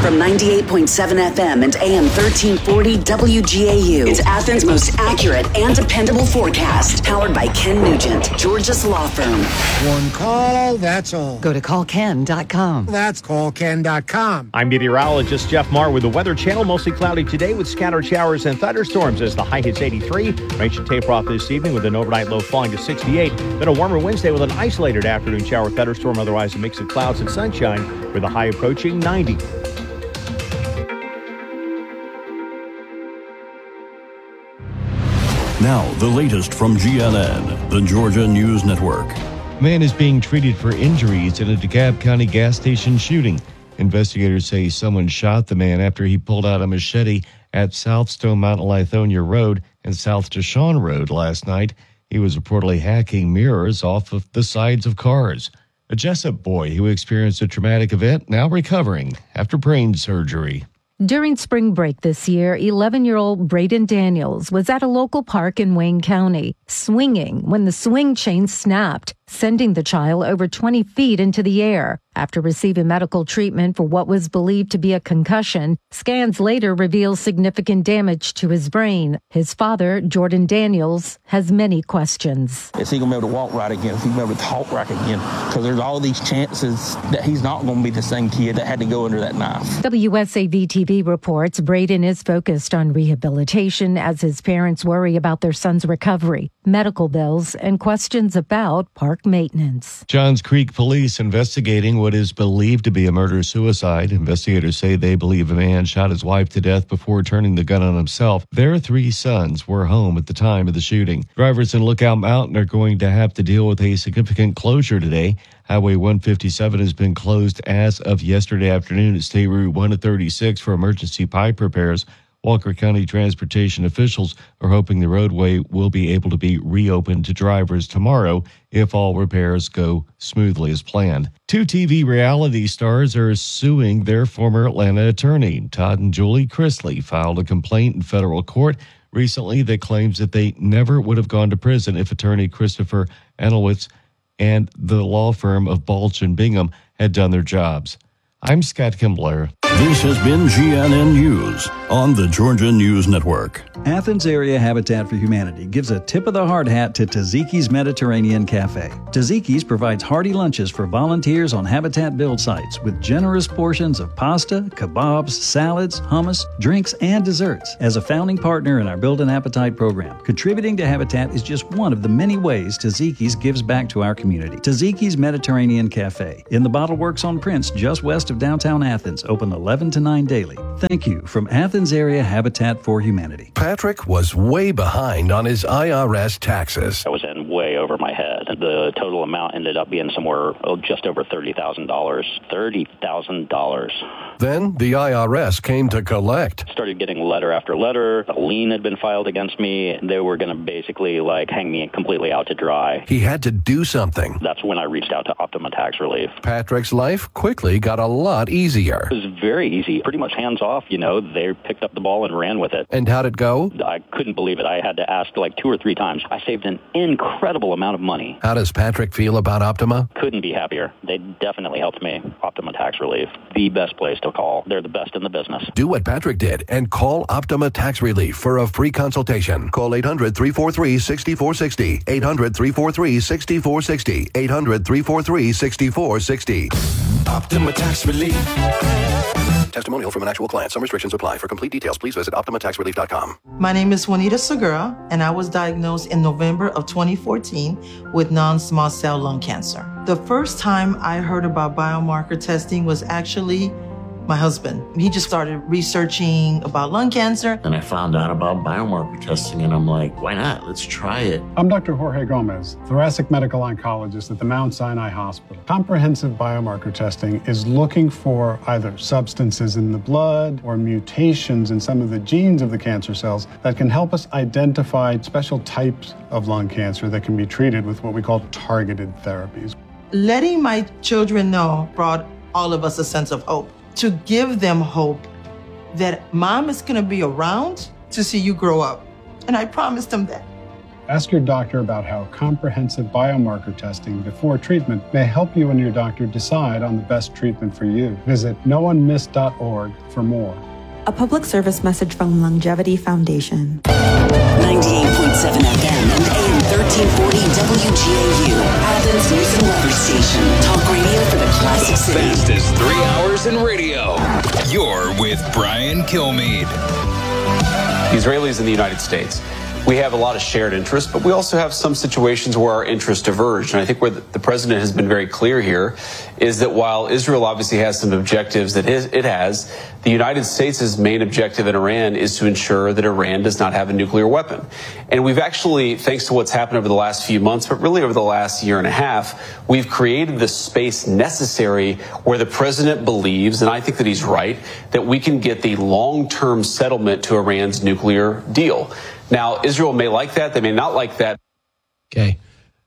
From 98.7 FM and AM 1340 WGAU. It's Athens' most accurate and dependable forecast. Powered by Ken Nugent, Georgia's law firm. One call, that's all. Go to callken.com. That's callken.com. I'm meteorologist Jeff Marr with the Weather Channel. Mostly cloudy today with scattered showers and thunderstorms as the high hits 83. Rain should taper off this evening with an overnight low falling to 68. Then a warmer Wednesday with an isolated afternoon shower thunderstorm. Otherwise a mix of clouds and sunshine with a high approaching 90. Now, the latest from GNN, the Georgia News Network. A man is being treated for injuries in a DeKalb County gas station shooting. Investigators say someone shot the man after he pulled out a machete at South Stone Mountain Lithonia Road and South Deshawn Road last night. He was reportedly hacking mirrors off of the sides of cars. A Jessup boy who experienced a traumatic event now recovering after brain surgery. During spring break this year, 11-year-old Braden Daniels was at a local park in Wayne County, swinging when the swing chain snapped, sending the child over 20 feet into the air. After receiving medical treatment for what was believed to be a concussion, scans later revealed significant damage to his brain. His father, Jordan Daniels, has many questions. Is he going to be able to walk right again? Is he going to be able to talk right again? Because there's all these chances that he's not going to be the same kid that had to go under that knife. WSAV-TV reports Braden is focused on rehabilitation as his parents worry about their son's recovery, medical bills, and questions about park maintenance. Johns Creek police investigating what is believed to be a murder-suicide. Investigators say they believe a man shot his wife to death before turning the gun on himself. Their 3 sons were home at the time of the shooting. Drivers in Lookout Mountain are going to have to deal with a significant closure today. Highway 157 has been closed as of yesterday afternoon at State Route 136 for emergency pipe repairs. Walker County transportation officials are hoping the roadway will be able to be reopened to drivers tomorrow if all repairs go smoothly as planned. 2 TV reality stars are suing their former Atlanta attorney. Todd and Julie Chrisley filed a complaint in federal court recently that claims that they never would have gone to prison if attorney Christopher Anelwitz and the law firm of Balch and Bingham had done their jobs. I'm Scott Kimbler. This has been GNN News on the Georgia News Network. Athens Area Habitat for Humanity gives a tip of the hard hat to Taziki's Mediterranean Cafe. Taziki's provides hearty lunches for volunteers on Habitat build sites with generous portions of pasta, kebabs, salads, hummus, drinks, and desserts. As a founding partner in our Build an Appetite program, contributing to Habitat is just one of the many ways Taziki's gives back to our community. Taziki's Mediterranean Cafe in the Bottle Works on Prince, just west of downtown Athens, open 11 to 9 daily. Thank you from Athens Area Habitat for Humanity. Patrick was way behind on his IRS taxes. I was in way over my head. The total amount ended up being somewhere just over $30,000. $30,000. Then the IRS came to collect. Started getting letter after letter. A lien had been filed against me. They were going to basically hang me completely out to dry. He had to do something. That's when I reached out to Optima Tax Relief. Patrick's life quickly got a lot easier. It was very easy. Pretty much hands off, They picked up the ball and ran with it. And how'd it go? I couldn't believe it. I had to ask 2 or 3 times. I saved an incredible amount of money. How does Patrick feel about Optima? Couldn't be happier. They definitely helped me. Optima Tax Relief, the best place to call. They're the best in the business. Do what Patrick did and call Optima Tax Relief for a free consultation. Call 800-343-6460. 800-343-6460. 800-343-6460. Optima Tax Relief. Testimonial from an actual client. Some restrictions apply. For complete details, please visit OptimaTaxRelief.com. My name is Juanita Segura, and I was diagnosed in November of 2014 with non-small cell lung cancer. The first time I heard about biomarker testing was actually my husband. He just started researching about lung cancer. And I found out about biomarker testing, and I'm like, why not? Let's try it. I'm Dr. Jorge Gomez, thoracic medical oncologist at the Mount Sinai Hospital. Comprehensive biomarker testing is looking for either substances in the blood or mutations in some of the genes of the cancer cells that can help us identify special types of lung cancer that can be treated with what we call targeted therapies. Letting my children know brought all of us a sense of hope. To give them hope that mom is going to be around to see you grow up. And I promised them that. Ask your doctor about how comprehensive biomarker testing before treatment may help you and your doctor decide on the best treatment for you. Visit noonemiss.org for more. A public service message from Longevity Foundation. 98.7 FM and AM 1340 WGAU. Athens News and Weather Station. Talk radio for the classic city. Fastest 3 hours in radio. You're with Brian Kilmeade. The Israelis in the United States. We have a lot of shared interests, but we also have some situations where our interests diverge. And I think where the president has been very clear here is that while Israel obviously has some objectives that it has, the United States' main objective in Iran is to ensure that Iran does not have a nuclear weapon. And we've actually, thanks to what's happened over the last few months, but really over the last year and a half, we've created the space necessary where the president believes, and I think that he's right, that we can get the long-term settlement to Iran's nuclear deal. Now, Israel may like that. They may not like that. Okay.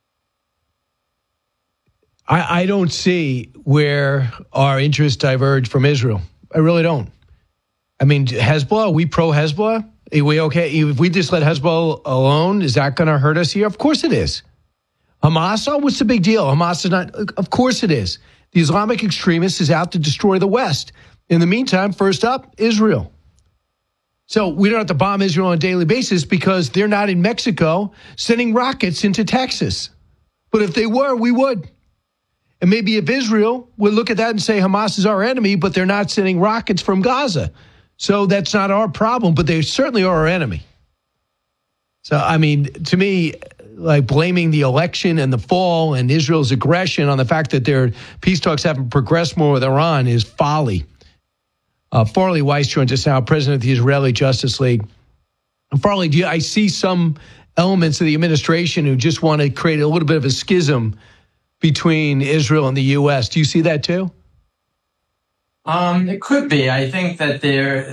I don't see where our interests diverge from Israel. I really don't. I mean, Hezbollah, are we pro-Hezbollah? Are we okay? If we just let Hezbollah alone, is that going to hurt us here? Of course it is. Hamas, what's the big deal? Hamas is not, of course it is. The Islamic extremist is out to destroy the West. In the meantime, first up, Israel. So we don't have to bomb Israel on a daily basis because they're not in Mexico sending rockets into Texas. But if they were, we would. And maybe if Israel would look at that and say Hamas is our enemy, but they're not sending rockets from Gaza. So that's not our problem, but they certainly are our enemy. So, I mean, to me, like blaming the election and the fall and Israel's aggression on the fact that their peace talks haven't progressed more with Iran is folly. Farley Weiss joins us now, president of the Israeli Justice League. Farley, I see some elements of the administration who just want to create a little bit of a schism between Israel and the U.S. Do you see that too? It could be. I think that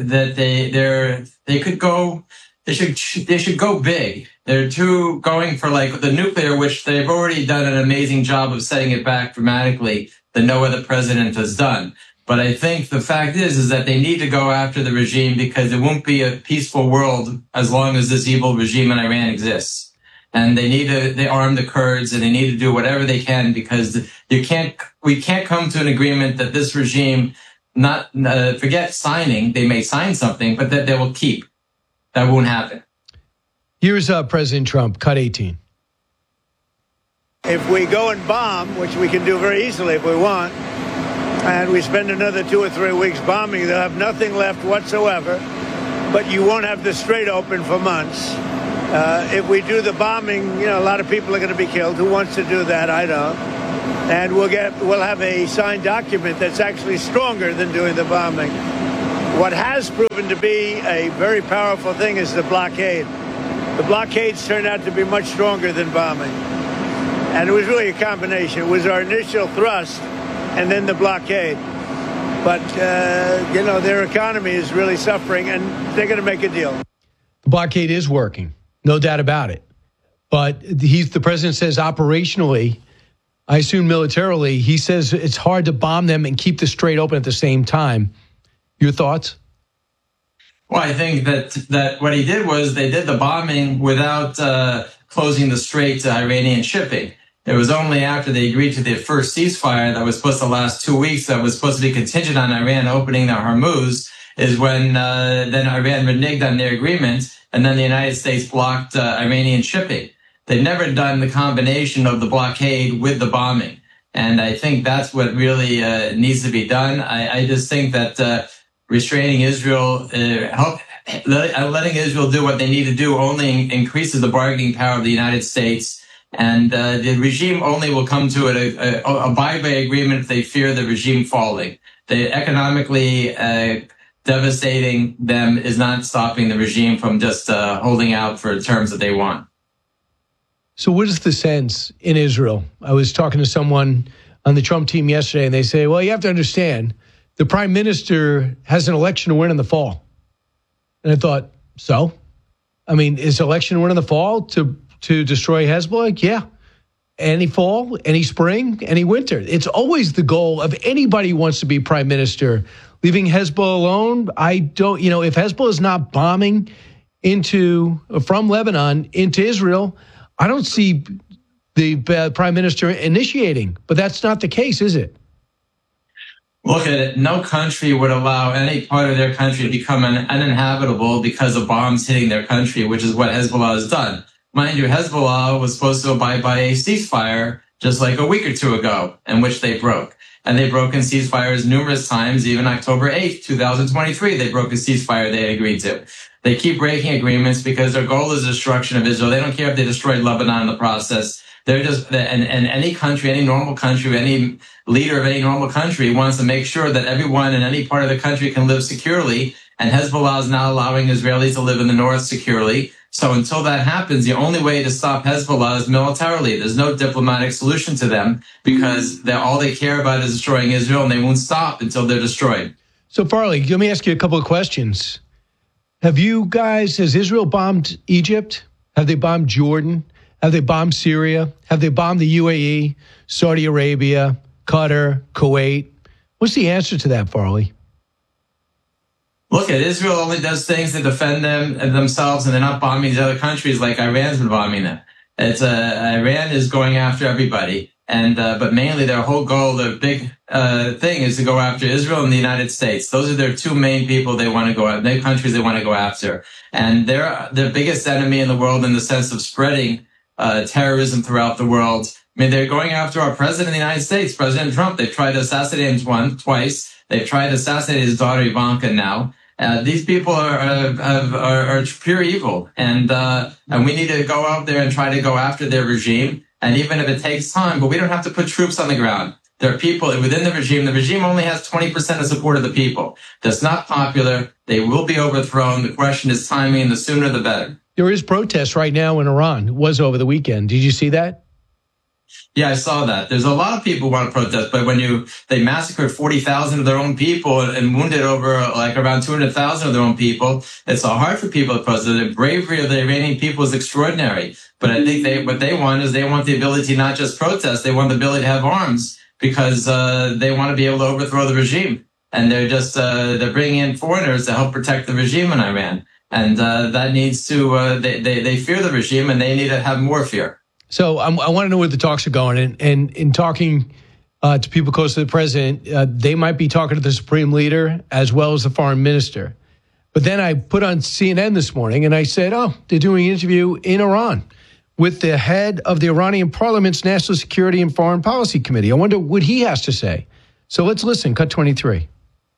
they should go big. They're going for like the nuclear, which they've already done an amazing job of setting it back dramatically that no other president has done. But I think the fact is that they need to go after the regime because it won't be a peaceful world as long as this evil regime in Iran exists. And they arm the Kurds and they need to do whatever they can because we can't come to an agreement that this regime forget signing. They may sign something, but that they will keep. That won't happen. Here's President Trump, cut 18. If we go and bomb, which we can do very easily if we want, and we spend another 2 or 3 weeks bombing, they'll have nothing left whatsoever, but you won't have the Strait open for months. If we do the bombing, a lot of people are going to be killed. Who wants to do that? I don't. And we'll have a signed document that's actually stronger than doing the bombing. What has proven to be a very powerful thing is the blockade. The blockades turned out to be much stronger than bombing. And it was really a combination. It was our initial thrust and then the blockade. But, their economy is really suffering, and they're going to make a deal. The blockade is working, no doubt about it. But the president says operationally, I assume militarily, he says it's hard to bomb them and keep the Strait open at the same time. Your thoughts? Well, I think that what he did was they did the bombing without closing the Strait to Iranian shipping. It was only after they agreed to the first ceasefire that was supposed to last 2 weeks, that was supposed to be contingent on Iran opening the Hormuz, is when then Iran reneged on their agreement, and then the United States blocked Iranian shipping. They've never done the combination of the blockade with the bombing. And I think that's what really needs to be done. I just think that restraining Israel, letting Israel do what they need to do only increases the bargaining power of the United States. And the regime only will come to a buy-by agreement if they fear the regime falling. The economically devastating them is not stopping the regime from just holding out for terms that they want. So what is the sense in Israel? I was talking to someone on the Trump team yesterday, and they say, well, you have to understand, the prime minister has an election to win in the fall. And I thought, so? I mean, is election to win in the fall to destroy Hezbollah? Yeah. Any fall, any spring, any winter. It's always the goal of anybody who wants to be prime minister. Leaving Hezbollah alone, I don't, if Hezbollah is not bombing from Lebanon into Israel, I don't see the prime minister initiating, but that's not the case, is it? Look at it. No country would allow any part of their country to become uninhabitable because of bombs hitting their country, which is what Hezbollah has done. Mind you, Hezbollah was supposed to abide by a ceasefire just like a week or two ago, in which they broke. And they've broken ceasefires numerous times. Even October 8th, 2023, they broke a ceasefire they had agreed to. They keep breaking agreements because their goal is the destruction of Israel. They don't care if they destroyed Lebanon in the process. They're just, and any country, any normal country, any leader of any normal country wants to make sure that everyone in any part of the country can live securely. And Hezbollah is not allowing Israelis to live in the north securely. So until that happens, the only way to stop Hezbollah is militarily. There's no diplomatic solution to them because all they care about is destroying Israel, and they won't stop until they're destroyed. So, Farley, let me ask you a couple of questions. Has Israel bombed Egypt? Have they bombed Jordan? Have they bombed Syria? Have they bombed the UAE, Saudi Arabia, Qatar, Kuwait? What's the answer to that, Farley? Look, Israel only does things to defend themselves, and they're not bombing these other countries like Iran's been bombing them. Iran is going after everybody, but mainly their whole goal, their big thing, is to go after Israel and the United States. Those are their two main people they want to go after, their countries they want to go after, and they're the biggest enemy in the world in the sense of spreading terrorism throughout the world. I mean, they're going after our president of the United States, President Trump. They've tried to assassinate him twice. They've tried to assassinate his daughter Ivanka now. These people are pure evil, and we need to go out there and try to go after their regime. And even if it takes time, but we don't have to put troops on the ground. There are people within the regime. The regime only has 20% of support of the people. That's not popular. They will be overthrown. The question is timing, and the sooner the better. There is protest right now in Iran. It was over the weekend. Did you see that? Yeah, I saw that. There's a lot of people who want to protest, but when they massacred 40,000 of their own people and wounded over like around 200,000 of their own people, it's so hard for people to protest. The bravery of the Iranian people is extraordinary. But I think what they want is they want the ability to not just protest, they want the ability to have arms because they want to be able to overthrow the regime. And they're just they're bringing in foreigners to help protect the regime in Iran. And that needs to they fear the regime, and they need to have more fear. So I want to know where the talks are going. And in talking to people close to the president, they might be talking to the supreme leader as well as the foreign minister. But then I put on CNN this morning and I said, they're doing an interview in Iran with the head of the Iranian Parliament's National Security and Foreign Policy Committee. I wonder what he has to say. So let's listen. Cut 23.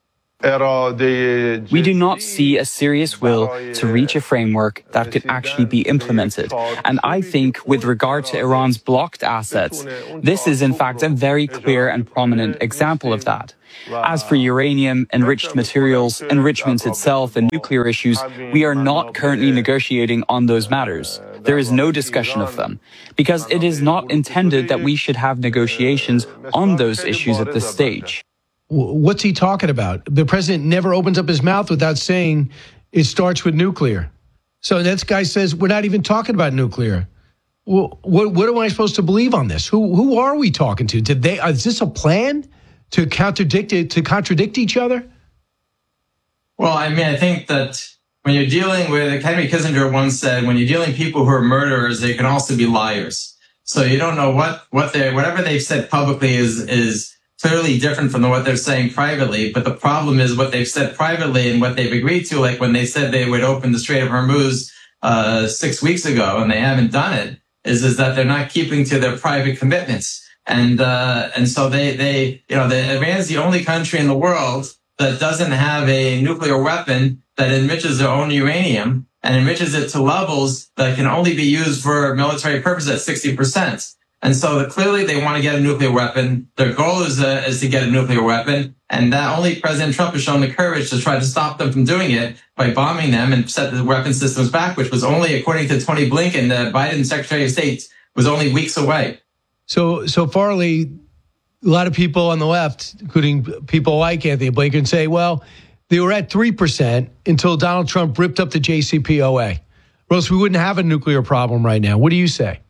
We do not see a serious will to reach a framework that could actually be implemented. And I think with regard to Iran's blocked assets, this is in fact a very clear and prominent example of that. As for uranium, enriched materials, enrichment itself, and nuclear issues, we are not currently negotiating on those matters. There is no discussion of them, because it is not intended that we should have negotiations on those issues at this stage. What's he talking about? The president never opens up his mouth without saying it starts with nuclear. So this guy says we're not even talking about nuclear. Well, what am I supposed to believe on this? Who are we talking to? Is this a plan to contradict each other? Well, I mean, I think that when you're dealing with, Henry Kissinger once said, when you're dealing with people who are murderers, they can also be liars. So you don't know whatever they've said publicly is clearly different from what they're saying privately. But the problem is what they've said privately and what they've agreed to, like when they said they would open the Strait of Hormuz 6 weeks ago, and they haven't done it, is that they're not keeping to their private commitments. And so Iran's the only country in the world that doesn't have a nuclear weapon that enriches their own uranium and enriches it to levels that can only be used for military purposes at 60%. And so clearly they want to get a nuclear weapon. Their goal is to get a nuclear weapon. And that only President Trump has shown the courage to try to stop them from doing it by bombing them and set the weapon systems back, which was only, according to Tony Blinken, the Biden Secretary of State, was only weeks away. So Farley, a lot of people on the left, including people like Anthony Blinken, say, well, they were at 3% until Donald Trump ripped up the JCPOA. Or else we wouldn't have a nuclear problem right now. What do you say?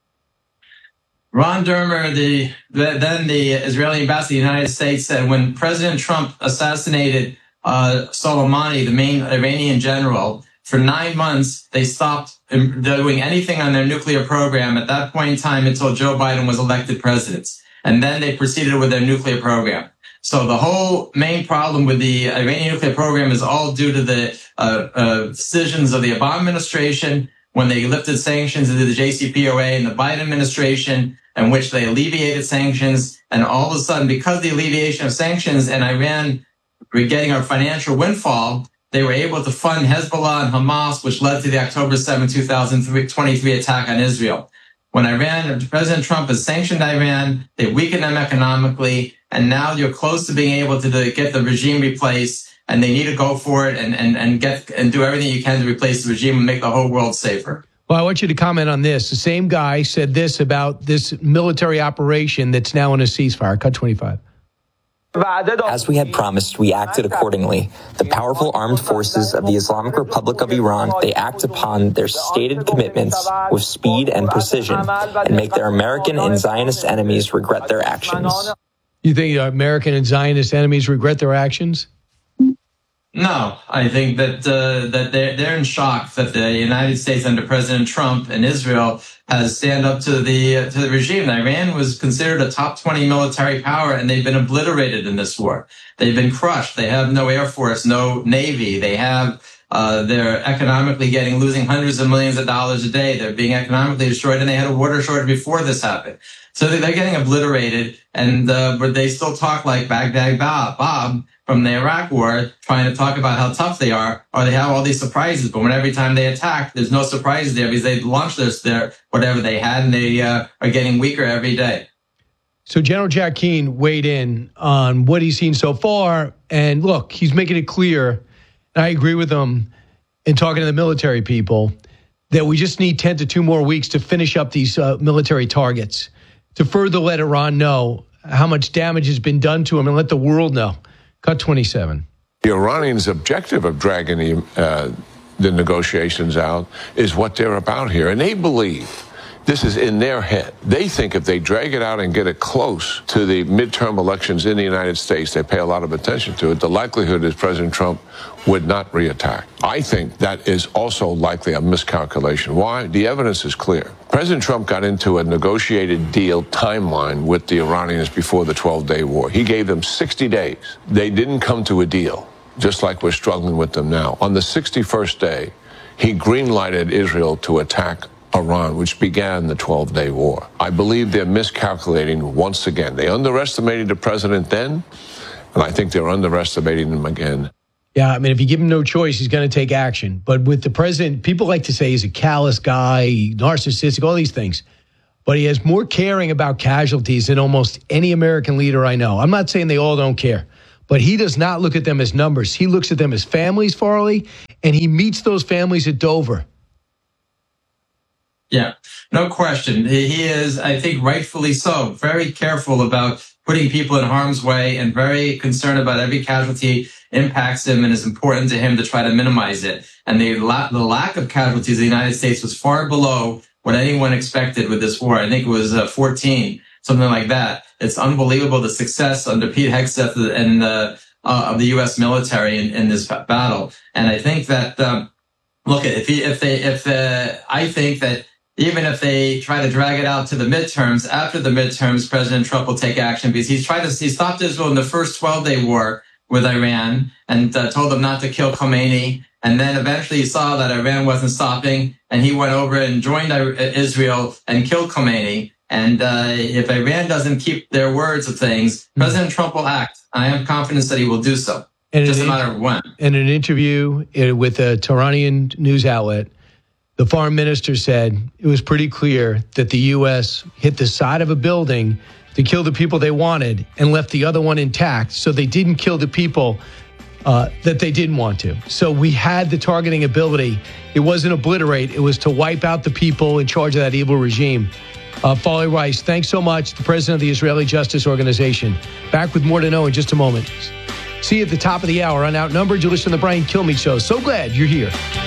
Ron Dermer, then the Israeli ambassador to the United States, said when President Trump assassinated Soleimani, the main Iranian general, For 9 months, they stopped doing anything on their nuclear program at that point in time until Joe Biden was elected president. And then they proceeded with their nuclear program. So the whole main problem with the Iranian nuclear program is all due to the decisions of the Obama administration when they lifted sanctions into the JCPOA, and the Biden administration in which they alleviated sanctions. And all of a sudden, because of the alleviation of sanctions and Iran getting a financial windfall, they were able to fund Hezbollah and Hamas, which led to the October 7, 2023 attack on Israel. When President Trump has sanctioned Iran, they weakened them economically, and now you're close to being able to get the regime replaced, and they need to go for it and do everything you can to replace the regime and make the whole world safer. Well, I want you to comment on this. The same guy said this about this military operation that's now in a ceasefire. Cut 25. As we had promised, we acted accordingly. The powerful armed forces of the Islamic Republic of Iran, they act upon their stated commitments with speed and precision and make their American and Zionist enemies regret their actions. You think American and Zionist enemies regret their actions? No, I think that they're in shock that the United States under President Trump and Israel has stand up to the regime. Iran was considered a top 20 military power, and they've been obliterated in this war. They've been crushed. They have no air force, no navy. They're economically losing hundreds of millions of dollars a day. They're being economically destroyed, and they had a water shortage before this happened. So they're getting obliterated, and but they still talk like Baghdad Bob from the Iraq War, trying to talk about how tough they are, or they have all these surprises. But when every time they attack, there's no surprises there because they launched their whatever they had, and they are getting weaker every day. So General Jack Keane weighed in on what he's seen so far, and look, he's making it clear, and I agree with him in talking to the military people, that we just need 10 to 2 more weeks to finish up these military targets, to further let Iran know how much damage has been done to them and let the world know. Cut 27. The Iranians' objective of dragging the negotiations out is what they're about here. And they believe this is in their head. They think if they drag it out and get it close to the midterm elections in the United States, they pay a lot of attention to it, the likelihood is President Trump would not reattack. I think that is also likely a miscalculation. Why? The evidence is clear. President Trump got into a negotiated deal timeline with the Iranians before the 12-day war. He gave them 60 days. They didn't come to a deal, just like we're struggling with them now. On the 61st day, he green-lighted Israel to attack Iran, which began the 12-day war. I believe they're miscalculating once again. They underestimated the president then, and I think they're underestimating him again. Yeah, I mean, if you give him no choice, he's going to take action. But with the president, people like to say he's a callous guy, narcissistic, all these things. But he has more caring about casualties than almost any American leader I know. I'm not saying they all don't care, but he does not look at them as numbers. He looks at them as families, Farley, and he meets those families at Dover. Yeah, no question. He is, I think, rightfully so, very careful about putting people in harm's way and very concerned about every casualty impacts him and is important to him to try to minimize it. And the lack of casualties in the United States was far below what anyone expected with this war. I think it was 14, something like that. It's unbelievable the success under Pete Hegseth and of the U.S. military in this battle. And I think that I think that even if they try to drag it out to the midterms, after the midterms, President Trump will take action because he stopped Israel in the first 12-day war with Iran and told them not to kill Khomeini. And then eventually he saw that Iran wasn't stopping, and he went over and joined Israel and killed Khomeini. And if Iran doesn't keep their words of things, President Trump will act. I am confident that he will do so. Just a matter of when. In an interview with a Tehran news outlet, the foreign minister said it was pretty clear that the U.S. hit the side of a building to kill the people they wanted and left the other one intact, so they didn't kill the people that they didn't want to. So we had the targeting ability. It wasn't obliterate. It was to wipe out the people in charge of that evil regime. Farley Rice, thanks so much, the president of the Israeli Justice Organization. Back with more to know in just a moment. See you at the top of the hour on Outnumbered. You listen to the Brian Kilmeade Show. So glad you're here.